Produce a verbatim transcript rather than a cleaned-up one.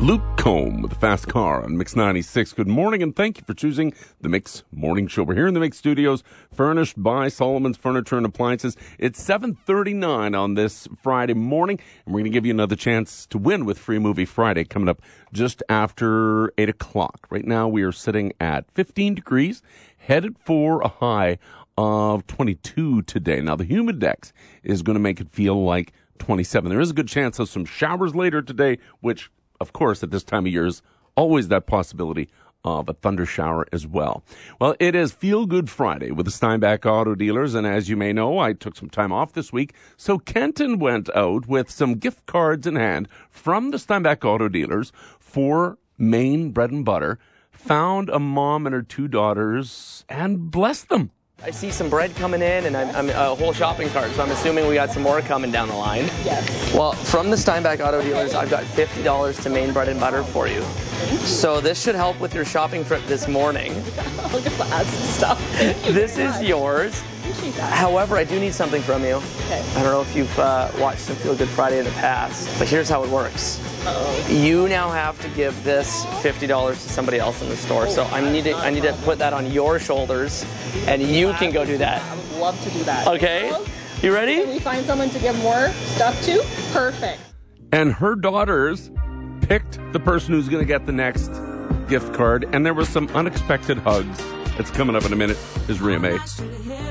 Luke Combs with the Fast Car on Mix ninety-six. Good morning, and thank you for choosing the Mix Morning Show. We're here in the Mix Studios, furnished by Solomon's Furniture and Appliances. It's seven thirty-nine on this Friday morning, and we're going to give you another chance to win with Free Movie Friday coming up just after eight o'clock. Right now, we are sitting at fifteen degrees, headed for a high of twenty-two today. Now, the humidex is going to make it feel like twenty-seven. There is a good chance of some showers later today, which, of course, at this time of year is always that possibility of a thunder shower as well. Well, it is Feel Good Friday with the Steinbach Auto Dealers, and as you may know, I took some time off this week, so Kenton went out with some gift cards in hand from the Steinbach Auto Dealers for Maine bread and butter, found a mom and her two daughters, and blessed them. I see some bread coming in, and I'm, I'm a whole shopping cart, so I'm assuming we got some more coming down the line. Yes. Well, from the Steinbach Auto Dealers, I've got fifty dollars to Maine bread and butter for you. So this should help with your shopping trip this morning. I'll just add some stuff. This is yours. However, I do need something from you. Okay. I don't know if you've uh, watched some Feel Good Friday in the past, but here's how it works. Uh-oh. You now have to give this fifty dollars to somebody else in the store. So I need to, I need to put that on your shoulders, and you can go do that. I would love to do that. Okay? You ready? Can we find someone to give more stuff to? Perfect. And her daughters picked the person who's going to get the next gift card, and there was some unexpected hugs. It's coming up in a minute. Is Rhea May.